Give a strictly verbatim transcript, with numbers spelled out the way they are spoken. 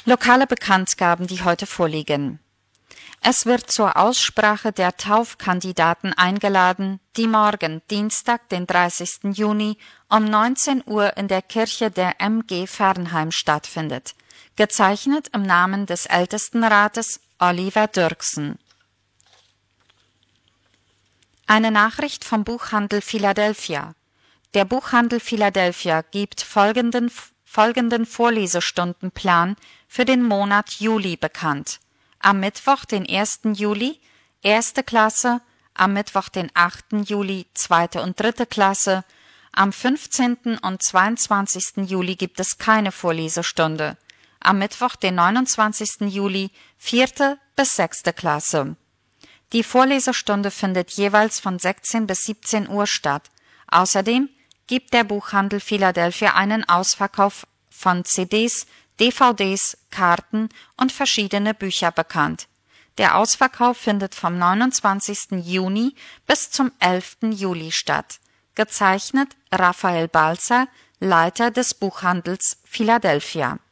Lokale Bekanntgaben, die heute vorliegen. Es wird zur Aussprache der Taufkandidaten eingeladen, die morgen, Dienstag, den dreißigsten Juni, um neunzehn Uhr in der Kirche der M G Fernheim stattfindet. Gezeichnet im Namen des Ältestenrates Oliver Dürksen. Eine Nachricht vom Buchhandel Philadelphia. Der Buchhandel Philadelphia gibt folgenden, folgenden Vorlesestundenplan für den Monat Juli bekannt. Am Mittwoch, den ersten Juli, erste Klasse, am Mittwoch, den achten Juli, zweite und dritte Klasse, am fünfzehnten und zweiundzwanzigsten Juli gibt es keine Vorlesestunde, am Mittwoch, den neunundzwanzigsten Juli, vierte bis sechste Klasse. Die Vorlesestunde findet jeweils von sechzehn bis siebzehn Uhr statt. Außerdem gibt der Buchhandel Philadelphia einen Ausverkauf von C Ds, D V Ds, Karten und verschiedene Bücher bekannt. Der Ausverkauf findet vom neunundzwanzigsten Juni bis zum elften Juli statt. Gezeichnet Raphael Balzer, Leiter des Buchhandels Philadelphia.